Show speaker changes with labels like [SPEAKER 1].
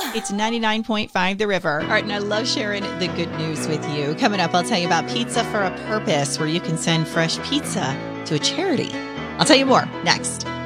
[SPEAKER 1] It's 99.5 The River. All right, and I love sharing the good news with you. Coming up, I'll tell you about Pizza for a Purpose, where you can send fresh pizza to a charity. I'll tell you more next.